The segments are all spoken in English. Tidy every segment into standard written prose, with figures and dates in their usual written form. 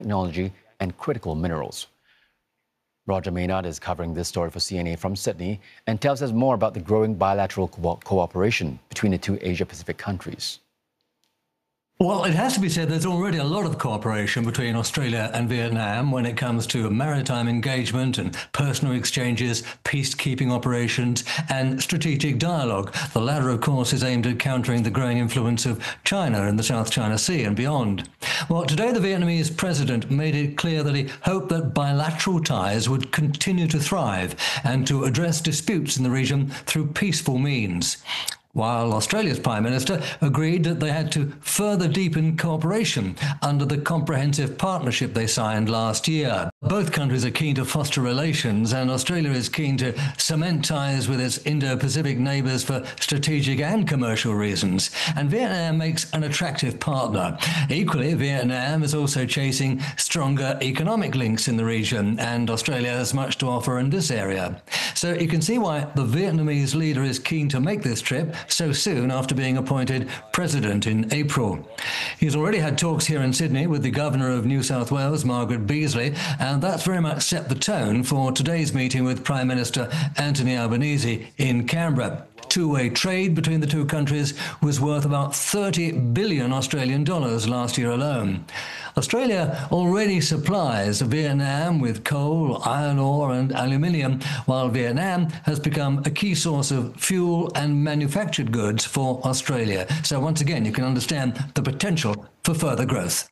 technology and critical minerals. Roger Maynard is covering this story for CNA from Sydney and tells us more about the growing bilateral cooperation between the two Asia-Pacific countries. Well, it has to be said there's already a lot of cooperation between Australia and Vietnam when it comes to maritime engagement and personal exchanges, peacekeeping operations and strategic dialogue. The latter, of course, is aimed at countering the growing influence of China in the South China Sea and beyond. Well, today the Vietnamese president made it clear that he hoped that bilateral ties would continue to thrive and to address disputes in the region through peaceful means, while Australia's Prime Minister agreed that they had to further deepen cooperation under the comprehensive partnership they signed last year. Both countries are keen to foster relations, and Australia is keen to cement ties with its Indo-Pacific neighbours for strategic and commercial reasons, and Vietnam makes an attractive partner. Equally, Vietnam is also chasing stronger economic links in the region, and Australia has much to offer in this area. So you can see why the Vietnamese leader is keen to make this trip so soon after being appointed president in April. He's already had talks here in Sydney with the Governor of New South Wales, Margaret Beazley, and that's very much set the tone for today's meeting with Prime Minister Anthony Albanese in Canberra. Two-way trade between the two countries was worth about 30 billion Australian dollars last year alone. Australia already supplies Vietnam with coal, iron ore and aluminium, while Vietnam has become a key source of fuel and manufactured goods for Australia. So once again, you can understand the potential for further growth.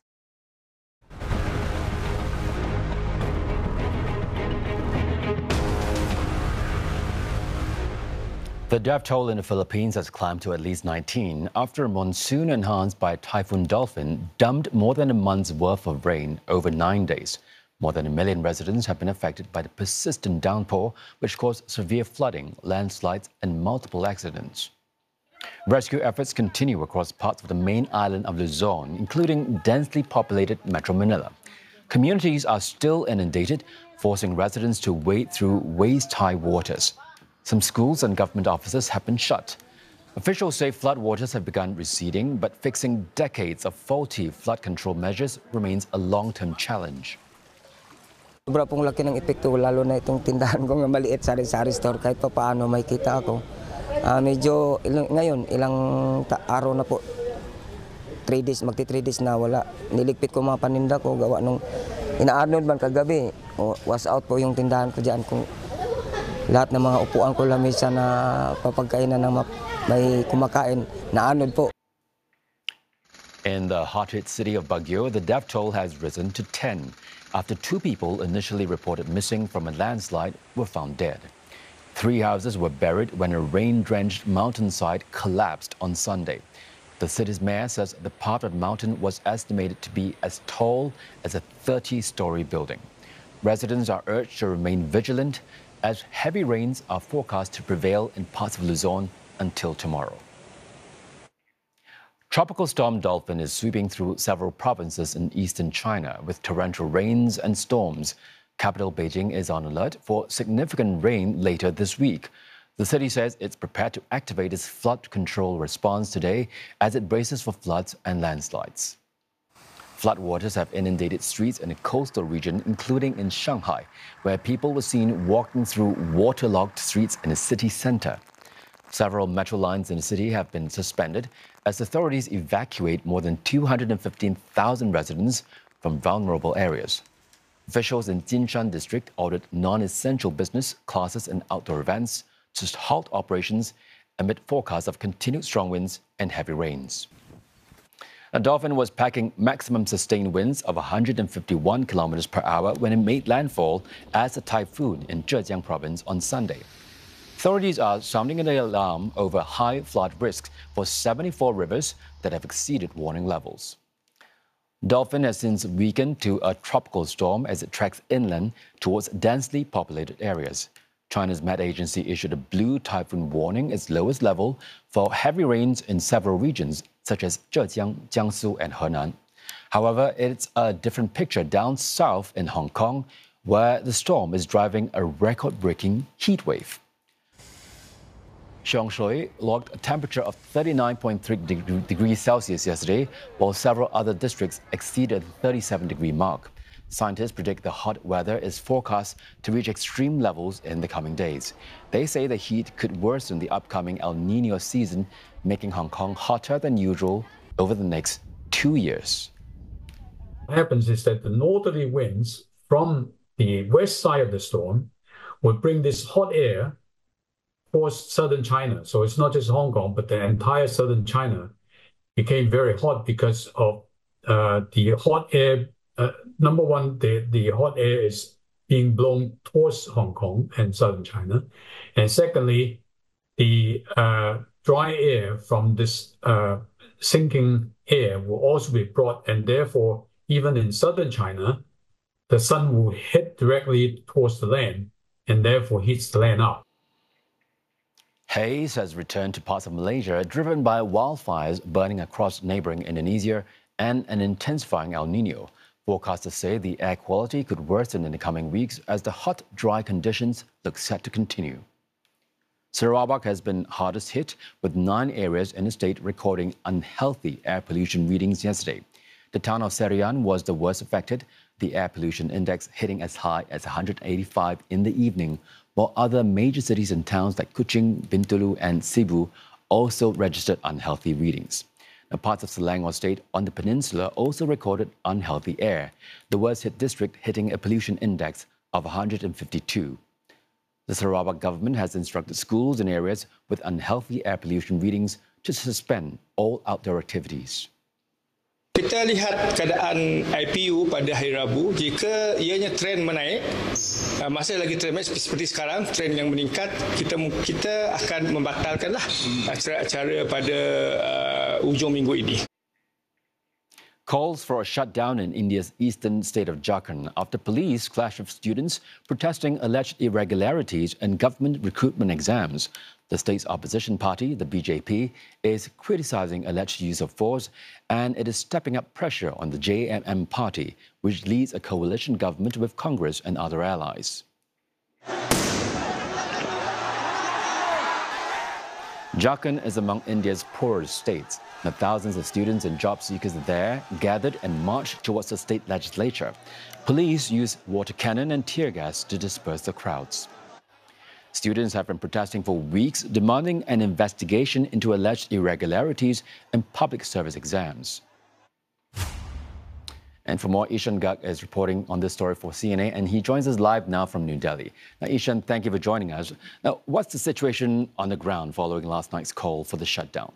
The death toll in the Philippines has climbed to at least 19 after a monsoon enhanced by Typhoon Dolphin dumped more than a month's worth of rain over 9 days. More than 1 million residents have been affected by the persistent downpour, which caused severe flooding, landslides, and multiple accidents. Rescue efforts continue across parts of the main island of Luzon, including densely populated Metro Manila. Communities are still inundated, forcing residents to wade through waist-high waters. Some schools and government offices have been shut. Officials say floodwaters have begun receding, but fixing decades of faulty flood control measures remains a long-term challenge. Sobra pong laki ng epekto, lalo na itong tindahan ko nga maliit, sari-sari store, kahit pa paano may kita ako. Medyo ngayon, ilang araw na po, 3 days, magti 3 days na wala. Niligpit ko mga paninda ko, gawa nung ina-Arnold man kagabi. Was out po yung tindahan ko dyan. Kung lahat ng mga upuan ko lamesa na papagkainan ng may kumakain, na-Arnold po. In the hot-hit city of Baguio, the death toll has risen to 10 after 2 people initially reported missing from a landslide were found dead. 3 houses were buried when a rain-drenched mountainside collapsed on Sunday. The city's mayor says the part of the mountain was estimated to be as tall as a 30-story building. Residents are urged to remain vigilant as heavy rains are forecast to prevail in parts of Luzon until tomorrow. Tropical storm Dolphin is sweeping through several provinces in eastern China with torrential rains and storms. Capital Beijing is on alert for significant rain later this week. The city says it's prepared to activate its flood control response today as it braces for floods and landslides. Floodwaters have inundated streets in the coastal region, including in Shanghai, where people were seen walking through waterlogged streets in the city center. Several metro lines in the city have been suspended as authorities evacuate more than 215,000 residents from vulnerable areas. Officials in Jinshan district ordered non-essential business, classes and outdoor events to halt operations amid forecasts of continued strong winds and heavy rains. A Dolphin was packing maximum sustained winds of 151 kilometers per hour when it made landfall as a typhoon in Zhejiang province on Sunday. Authorities are sounding an alarm over high flood risks for 74 rivers that have exceeded warning levels. Dolphin has since weakened to a tropical storm as it tracks inland towards densely populated areas. China's Met Agency issued a blue typhoon warning, its lowest level, for heavy rains in several regions, such as Zhejiang, Jiangsu, and Henan. However, it's a different picture down south in Hong Kong, where the storm is driving a record-breaking heat wave. Xiangshui logged a temperature of 39.3 degrees Celsius yesterday, while several other districts exceeded the 37-degree mark. Scientists predict the hot weather is forecast to reach extreme levels in the coming days. They say the heat could worsen the upcoming El Nino season, making Hong Kong hotter than usual over the next 2 years. What happens is that the northerly winds from the west side of the storm will bring this hot air towards southern China. So it's not just Hong Kong, but the entire southern China became very hot because of the hot air. Number one, the hot air is being blown towards Hong Kong and southern China. And secondly, the dry air from this sinking air will also be brought, and therefore, even in southern China, the sun will hit directly towards the land and therefore heats the land up. Haze has returned to parts of Malaysia, driven by wildfires burning across neighboring Indonesia and an intensifying El Nino. Forecasters say the air quality could worsen in the coming weeks as the hot, dry conditions look set to continue. Sarawak has been hardest hit, with 9 areas in the state recording unhealthy air pollution readings yesterday. The town of Serian was the worst affected, the air pollution index hitting as high as 185 in the evening, while other major cities and towns like Kuching, Bintulu and Cebu also registered unhealthy readings. Now, parts of Selangor State on the peninsula also recorded unhealthy air, the worst hit district hitting a pollution index of 152. The Sarawak government has instructed schools in areas with unhealthy air pollution readings to suspend all outdoor activities. Kita lihat keadaan IPU pada hari Rabu, jika ianya trend menaik, masih lagi trend menaik seperti sekarang, trend yang meningkat, kita akan membatalkanlah acara-acara pada ujung minggu ini. Calls for a shutdown in India's eastern state of Jharkhand after police clash with students protesting alleged irregularities in government recruitment exams. The state's opposition party, the BJP, is criticizing alleged use of force, and it is stepping up pressure on the JMM party, which leads a coalition government with Congress and other allies. Jharkhand is among India's poorest states. Now, thousands of students and job seekers there gathered and marched towards the state legislature. Police used water cannon and tear gas to disperse the crowds. Students have been protesting for weeks, demanding an investigation into alleged irregularities in public service exams. And for more, Ishan Guk is reporting on this story for CNA, and he joins us live now from New Delhi. Now, Ishan, thank you for joining us. Now, what's the situation on the ground following last night's call for the shutdown?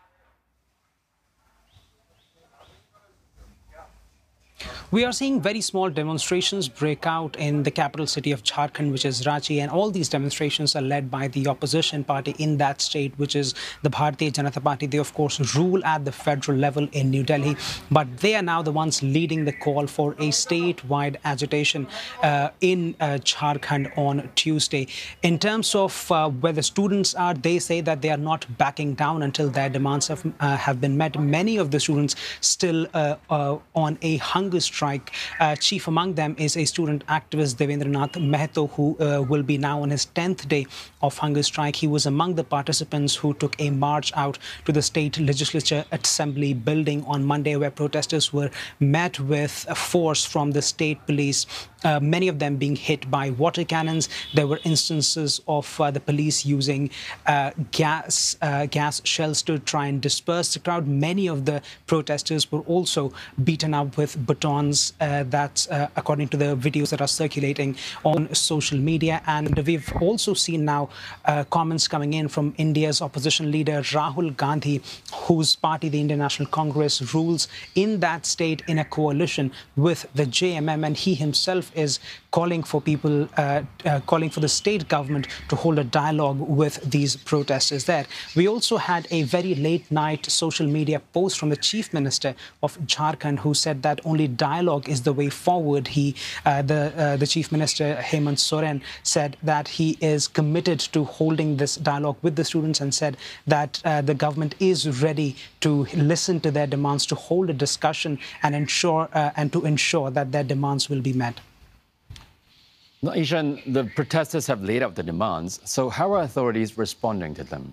We are seeing very small demonstrations break out in the capital city of Jharkhand, which is Ranchi, and all these demonstrations are led by the opposition party in that state, which is the Bharatiya Janata Party. They, of course, rule at the federal level in New Delhi, but they are now the ones leading the call for a statewide agitation in Jharkhand on Tuesday. In terms of where the students are, they say that they are not backing down until their demands have been met. Many of the students still on a hunger strike. Chief among them is a student activist, Devendranath Mehto, who will be now on his 10th day of hunger strike. He was among the participants who took a march out to the state legislature assembly building on Monday, where protesters were met with force from the state police, many of them being hit by water cannons. There were instances of the police using gas shells to try and disperse the crowd. Many of the protesters were also beaten up with batons. That's according to the videos that are circulating on social media. And we've also seen now comments coming in from India's opposition leader Rahul Gandhi, whose party, the Indian National Congress, rules in that state in a coalition with the JMM, and he himself is calling for people, calling for the state government to hold a dialogue with these protesters there. We also had a very late night social media post from the Chief Minister of Jharkhand, who said that only dialogue is the way forward. The Chief Minister, Hemant Soren, said that he is committed to holding this dialogue with the students, and said that the government is ready to listen to their demands, to hold a discussion and to ensure that their demands will be met. Now, Ishan, the protesters have laid out the demands, so how are authorities responding to them?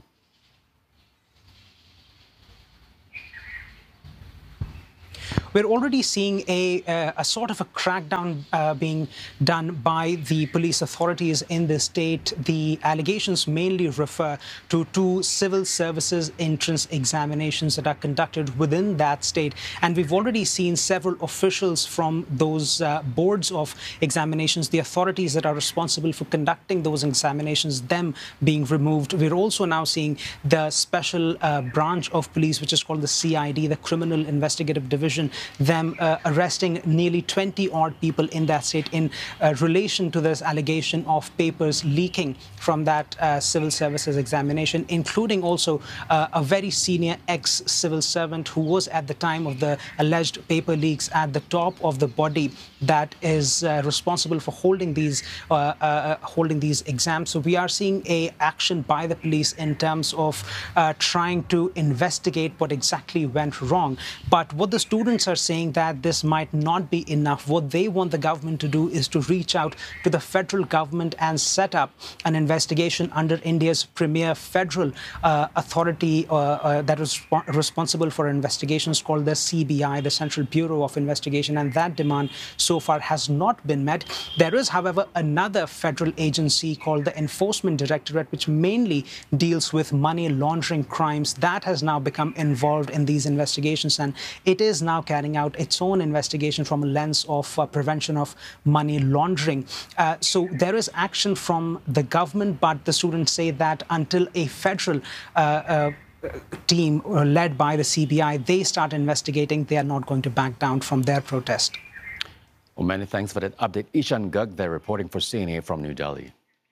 we're already seeing a sort of a crackdown being done by the police authorities in the state. The allegations mainly refer to 2 civil services entrance examinations that are conducted within that state. And we've already seen several officials from those boards of examinations, the authorities that are responsible for conducting those examinations, them being removed. We're also now seeing the special branch of police, which is called the CID, the Criminal Investigative Division, them arresting nearly 20-odd people in that state in relation to this allegation of papers leaking from that civil services examination, including also a very senior ex-civil servant who was at the time of the alleged paper leaks at the top of the body that is responsible for holding these exams. So we are seeing a action by the police in terms of trying to investigate what exactly went wrong. But what the students are saying that this might not be enough. What they want the government to do is to reach out to the federal government and set up an investigation under India's premier federal authority that is responsible for investigations, called the CBI, the Central Bureau of Investigation, and that demand so far has not been met. There is, however, another federal agency called the Enforcement Directorate, which mainly deals with money laundering crimes. That has now become involved in these investigations, and it is now carrying out its own investigation from a lens of prevention of money laundering. So there is action from the government, but the students say that until a federal team led by the CBI, they start investigating, they are not going to back down from their protest. Well, many thanks for that update. Ishan Garg there reporting for CNA from New Delhi.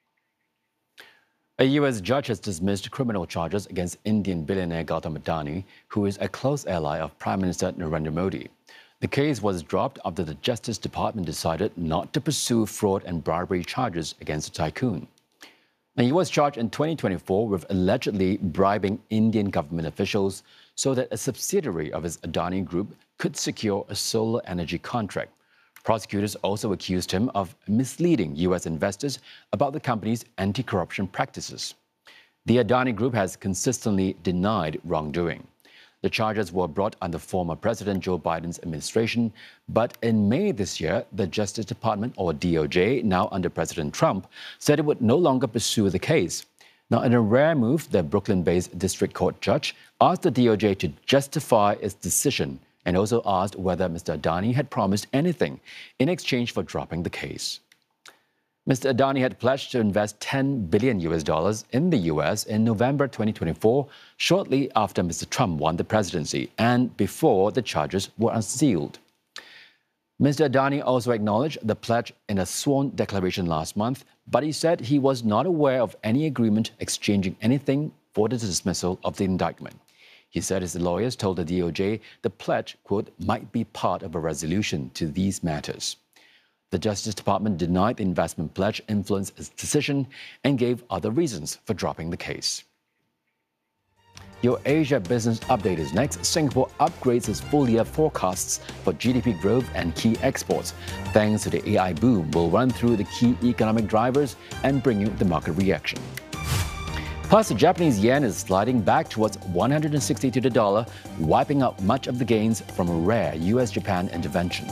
A U.S. judge has dismissed criminal charges against Indian billionaire Gautam Adani, who is a close ally of Prime Minister Narendra Modi. The case was dropped after the Justice Department decided not to pursue fraud and bribery charges against the tycoon. Now, he was charged in 2024 with allegedly bribing Indian government officials so that a subsidiary of his Adani Group could secure a solar energy contract. Prosecutors also accused him of misleading U.S. investors about the company's anti-corruption practices. The Adani Group has consistently denied wrongdoing. The charges were brought under former President Joe Biden's administration, but in May this year, the Justice Department, or DOJ, now under President Trump, said it would no longer pursue the case. Now, in a rare move, the Brooklyn-based district court judge asked the DOJ to justify its decision and also asked whether Mr. Adani had promised anything in exchange for dropping the case. Mr. Adani had pledged to invest $10 billion in the U.S. in November 2024, shortly after Mr. Trump won the presidency and before the charges were unsealed. Mr. Adani also acknowledged the pledge in a sworn declaration last month, but he said he was not aware of any agreement exchanging anything for the dismissal of the indictment. He said his lawyers told the DOJ the pledge, quote, might be part of a resolution to these matters. The Justice Department denied the investment pledge influenced its decision and gave other reasons for dropping the case. Your Asia Business Update is next. Singapore upgrades its full-year forecasts for GDP growth and key exports. Thanks to the AI boom, we'll run through the key economic drivers and bring you the market reaction. Plus, the Japanese yen is sliding back towards 160 to the dollar, wiping out much of the gains from a rare US-Japan intervention.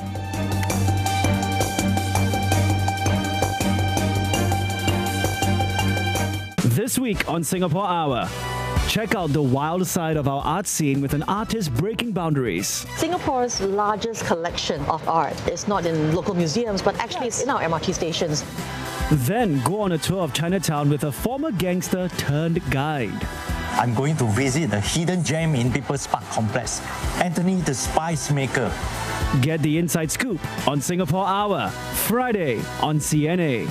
This week on Singapore Hour, check out the wild side of our art scene with an artist breaking boundaries. Singapore's largest collection of art is not in local museums, but actually it's in our MRT stations. Then go on a tour of Chinatown with a former gangster turned guide. I'm going to visit a hidden gem in People's Park Complex, Anthony the Spice Maker. Get the inside scoop on Singapore Hour, Friday on CNA.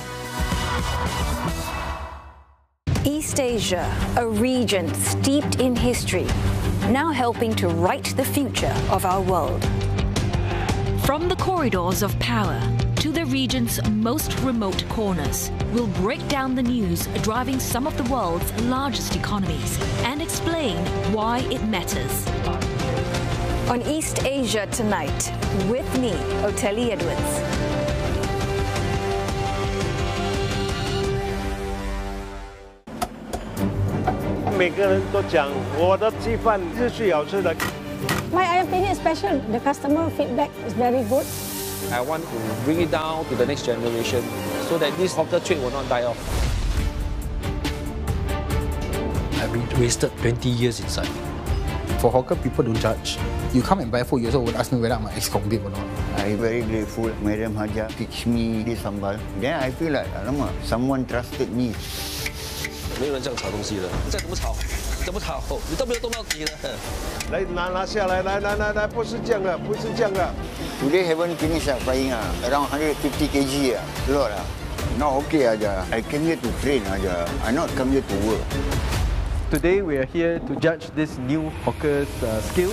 East Asia, a region steeped in history, now helping to write the future of our world. From the corridors of power to the region's most remote corners, we'll break down the news driving some of the world's largest economies and explain why it matters. On East Asia Tonight, with me, Oteli Edwards. 每个人都讲我的鸡饭是最好吃的。 My opinion is special. The customer feedback is very good. I want to bring it down to the next generation so that this hawker trade will not die off. I've wasted 20 years inside. For hawker, people don't judge. You come and buy food, you also would ask me whether I'm an ex-convict or not. I'm very grateful. Madam Haja teach me this sambal. Then I feel like, alamak, someone trusted me. 没有人这样炒东西的，再怎么炒，怎么炒，你都没有动到底的。 来，拿下来，来，不是这样的，不是这样的。 Today haven't finished frying around 150 kg a lot Not okay aja. I came here to train aja. I not come here to work. Today we are here to judge this new hawker's skill.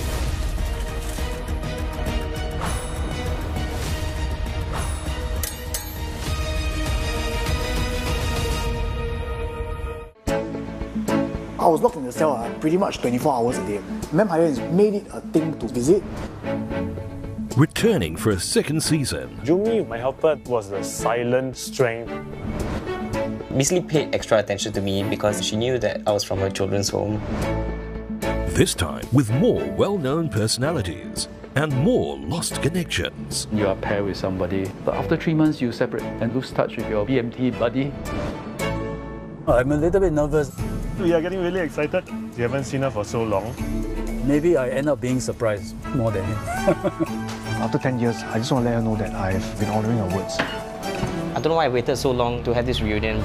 I was locked in the cell pretty much 24 hours a day. Vampire has made it a thing to visit. Returning for a second season. Jumi, my helper, was the silent strength. Miss Lee paid extra attention to me because she knew that I was from her children's home. This time with more well-known personalities and more lost connections. You are paired with somebody, but after 3 months you separate and lose touch with your BMT buddy. I'm a little bit nervous. We are getting really excited. We haven't seen her for so long. Maybe I end up being surprised more than him. After 10 years, I just want to let her know that I've been honouring her words. I don't know why I waited so long to have this reunion.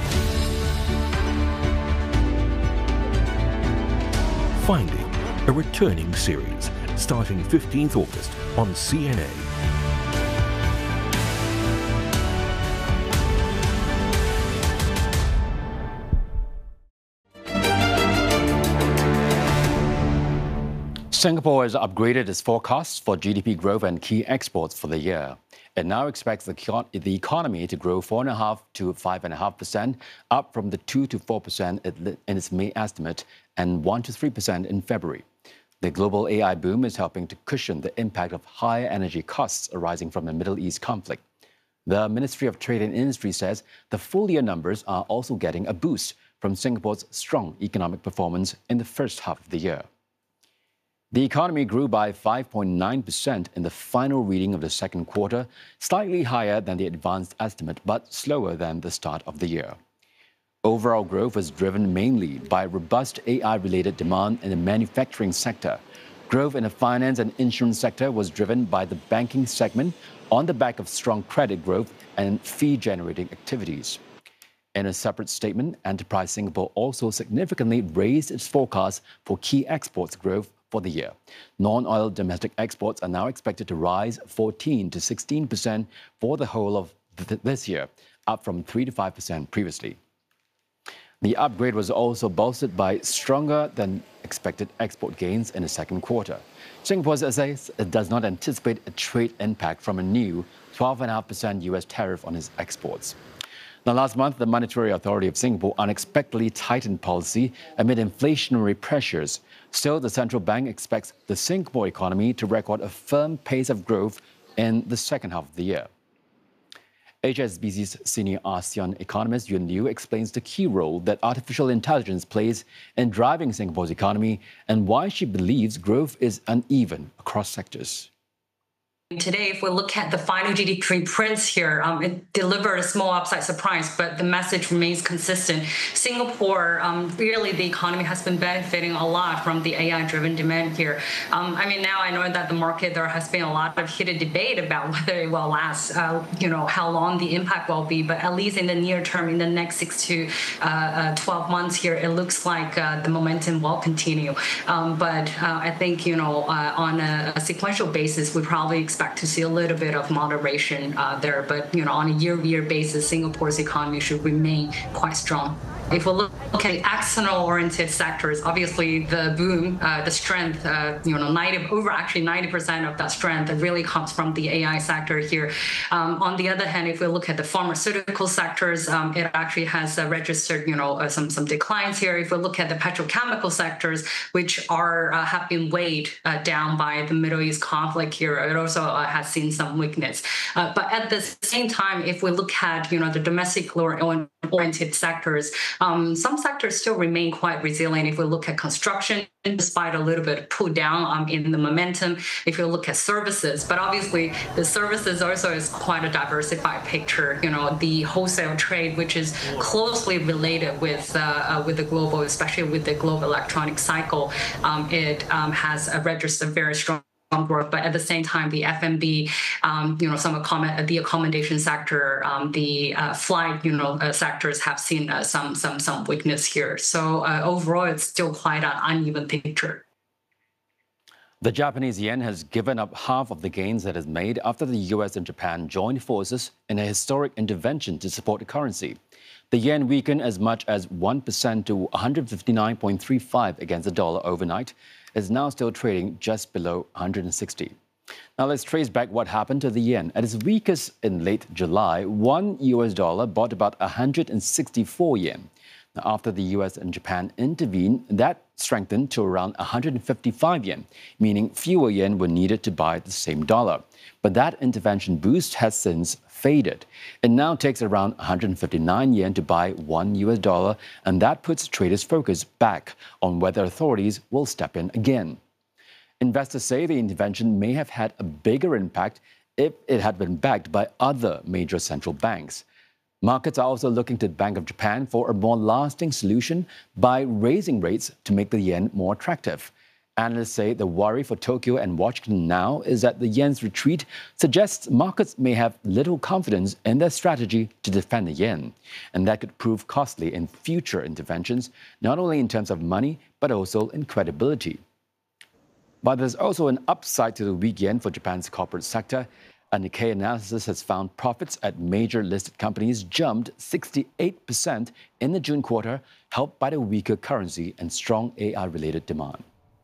Finding, a returning series, starting 15th August on CNA. Singapore has upgraded its forecasts for GDP growth and key exports for the year. It now expects the economy to grow 4.5% to 5.5%, up from the 2% to 4% in its May estimate and 1% to 3% in February. The global AI boom is helping to cushion the impact of higher energy costs arising from the Middle East conflict. The Ministry of Trade and Industry says the full-year numbers are also getting a boost from Singapore's strong economic performance in the first half of the year. The economy grew by 5.9% in the final reading of the second quarter, slightly higher than the advanced estimate, but slower than the start of the year. Overall growth was driven mainly by robust AI-related demand in the manufacturing sector. Growth in the finance and insurance sector was driven by the banking segment on the back of strong credit growth and fee-generating activities. In a separate statement, Enterprise Singapore also significantly raised its forecast for key exports growth for the year. Non-oil domestic exports are now expected to rise 14% to 16% for the whole of this year, up from 3% to 5% previously. The upgrade was also bolstered by stronger than expected export gains in the second quarter. Singapore says it does not anticipate a trade impact from a new 12.5% US tariff on its exports. Now, last month, the Monetary Authority of Singapore unexpectedly tightened policy amid inflationary pressures. Still, the central bank expects the Singapore economy to record a firm pace of growth in the second half of the year. HSBC's senior ASEAN economist Yuen Liu explains the key role that artificial intelligence plays in driving Singapore's economy and why she believes growth is uneven across sectors. Today, if we look at the final GDP prints here, it delivered a small upside surprise, but the message remains consistent. Singapore, really the economy has been benefiting a lot from the AI-driven demand here. Now I know that the market, there has been a lot of heated debate about whether it will last, how long the impact will be, but at least in the near term, in the next 6 to 12 months here, it looks like the momentum will continue. But I think, on a sequential basis, we probably expect to see a little bit of moderation there, but on a year-over-year basis, Singapore's economy should remain quite strong. If we look at external-oriented sectors, obviously the boom, the strength, over 90% of that strength really comes from the AI sector here. On the other hand, if we look at the pharmaceutical sectors, it actually has registered, some declines here. If we look at the petrochemical sectors, which have been weighed down by the Middle East conflict here, it also has seen some weakness. But at the same time, if we look at, the domestic oriented sectors, some sectors still remain quite resilient. If we look at construction, despite a little bit pull down in the momentum, if you look at services, but obviously the services also is quite a diversified picture. You know, the wholesale trade, which is closely related with the global, especially with the global electronic cycle, it has registered very strong growth, but at the same time, the F&B, the accommodation sector, the flight, sectors have seen some weakness here. So overall, it's still quite an uneven picture. The Japanese yen has given up half of the gains that it made after the US and Japan joined forces in a historic intervention to support the currency. The yen weakened as much as 1% to 159.35 against the dollar overnight. Is now still trading just below 160. Now let's trace back what happened to the yen. At its weakest in late July, $1 bought about 164 yen. Now, after the US and Japan intervened, that strengthened to around 155 yen, meaning fewer yen were needed to buy the same dollar. But that intervention boost has since faded. It now takes around 159 yen to buy $1, and that puts traders' focus back on whether authorities will step in again. Investors say the intervention may have had a bigger impact if it had been backed by other major central banks. Markets are also looking to the Bank of Japan for a more lasting solution by raising rates to make the yen more attractive. Analysts say the worry for Tokyo and Washington now is that the yen's retreat suggests markets may have little confidence in their strategy to defend the yen. And that could prove costly in future interventions, not only in terms of money, but also in credibility. But there's also an upside to the weak yen for Japan's corporate sector. A Nikkei analysis has found profits at major listed companies jumped 68% in the June quarter, helped by the weaker currency and strong AI-related demand.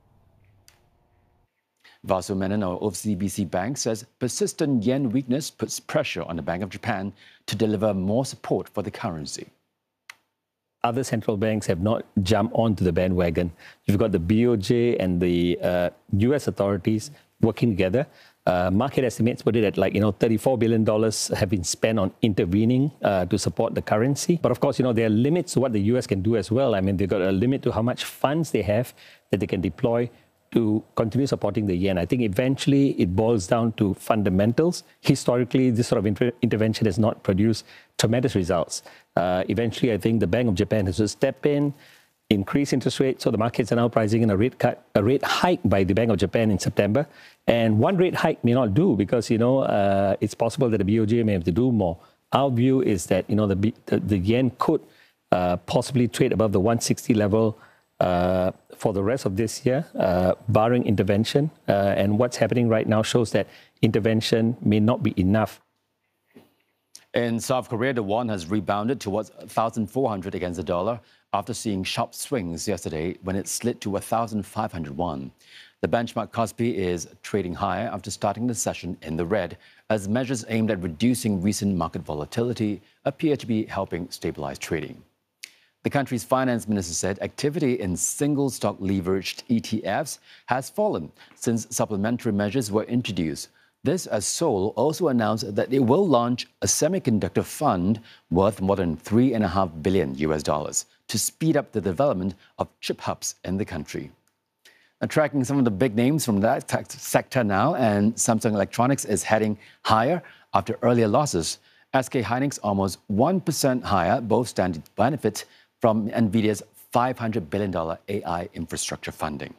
Vasu Menon of OCBC Bank says persistent yen weakness puts pressure on the Bank of Japan to deliver more support for the currency. Other central banks have not jumped onto the bandwagon. You've got the BOJ and the US authorities working together. Market estimates put it at $34 billion have been spent on intervening to support the currency. But of course, there are limits to what the US can do as well. I mean, they've got a limit to how much funds they have that they can deploy to continue supporting the yen. I think eventually it boils down to fundamentals. Historically, this sort of intervention has not produced tremendous results. Eventually, I think the Bank of Japan has to step in, increase interest rates. So the markets are now pricing in a rate hike by the Bank of Japan in September. And one rate hike may not do because, it's possible that the BOJ may have to do more. Our view is that, the yen could possibly trade above the 160 level for the rest of this year, barring intervention. And what's happening right now shows that intervention may not be enough. In South Korea, the won has rebounded towards 1,400 against the dollar after seeing sharp swings yesterday when it slid to 1,500 won. The benchmark Kospi is trading higher after starting the session in the red, as measures aimed at reducing recent market volatility appear to be helping stabilize trading. The country's finance minister said activity in single-stock leveraged ETFs has fallen since supplementary measures were introduced. This as Seoul also announced that it will launch a semiconductor fund worth more than $3.5 billion to speed up the development of chip hubs in the country. Now, tracking some of the big names from that sector now, and Samsung Electronics is heading higher after earlier losses. SK Hynix almost 1% higher, both stand to benefit from NVIDIA's $500 billion AI infrastructure funding.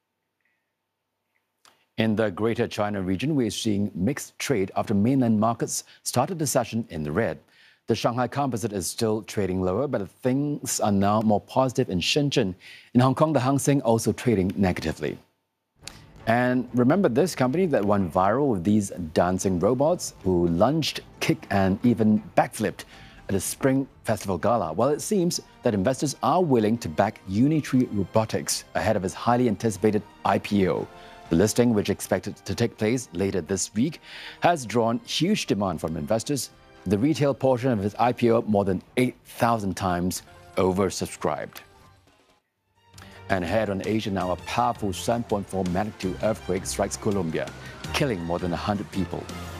In the Greater China region, we are seeing mixed trade after mainland markets started the session in the red. The Shanghai Composite is still trading lower, but things are now more positive in Shenzhen. In Hong Kong, the Hang Seng also trading negatively. And remember this company that went viral with these dancing robots who lunged, kicked, and even backflipped at the Spring Festival Gala? Well, it seems that investors are willing to back Unitree Robotics ahead of its highly anticipated IPO. The listing, which is expected to take place later this week, has drawn huge demand from investors. The retail portion of its IPO more than 8,000 times oversubscribed. And ahead on Asia now, a powerful 7.4 magnitude earthquake strikes Colombia, killing more than 100 people.